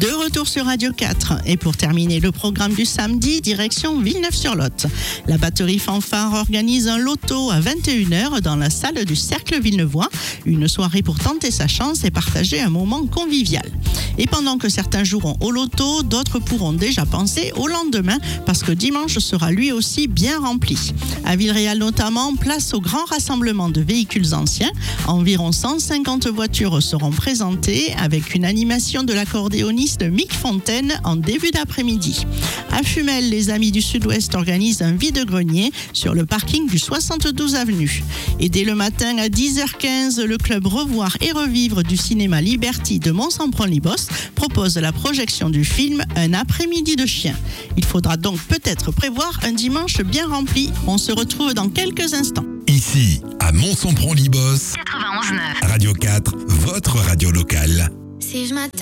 De retour sur Radio 4 et pour terminer le programme du samedi, direction Villeneuve-sur-Lot. La batterie Fanfare organise un loto à 21h dans la salle du Cercle Villeneuvois. Une soirée pour tenter sa chance et partager un moment convivial. Et pendant que certains joueront au loto, d'autres pourront déjà penser au lendemain parce que dimanche sera lui aussi bien rempli. À Villeréal notamment, place au grand rassemblement de véhicules anciens. Environ 150 voitures seront présentées avec une animation de l'accordéoniste Mick Fontaine en début d'après-midi. À Fumel, les Amis du Sud-Ouest organisent un vide-grenier sur le parking du 72 avenue. Et dès le matin à 10h15, le club Revoir et Revivre du cinéma Liberty de Mont-Sampron-Libos propose la projection du film Un après-midi de chien. Il faudra donc peut-être prévoir un dimanche bien rempli. On se retrouve dans quelques instants. Ici, à Mont-Sampron-Libos, 91.9. Radio 4, votre radio locale. Si je m'attends